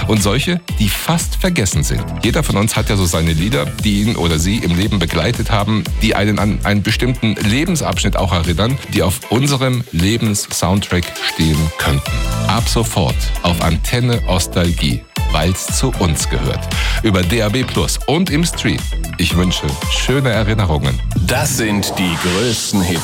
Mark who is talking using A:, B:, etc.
A: Und solche, die fast vergessen sind. Jeder von uns hat ja so seine Lieder, die ihn oder sie im Leben begleitet haben, die einen an einen bestimmten Lebensabschnitt auch erinnern, die auf unserem Lebenssoundtrack stehen könnten. Ab sofort auf Antenne Ostalgie, weil's zu uns gehört. Über DAB+ und im Stream. Ich wünsche schöne Erinnerungen.
B: Das sind die größten Hits